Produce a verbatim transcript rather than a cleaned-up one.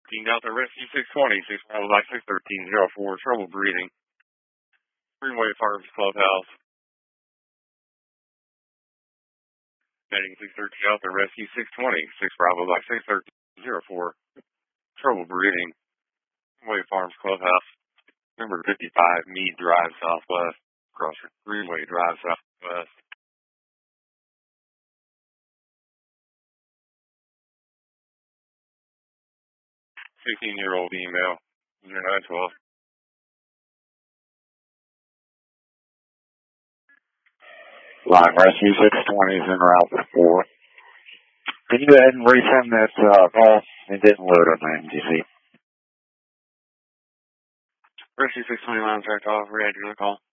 King Delta Rescue six twenty, six Bravo by six thirteen oh four, trouble breathing. Greenway Farms Clubhouse. Heading six thirteen Delta Rescue six twenty, six Bravo by six thirteen oh four, trouble breathing. Greenway Farms Clubhouse. Number fifty-five, Mead Drive Southwest. Crosser Greenway Drive Southwest. sixteen-year-old female, zero nine twelve. Line Rescue six twenty is en route for four. Can you go ahead and resend this uh, call? It didn't load on the M T C. Rescue six twenty line tracked off, reactor call.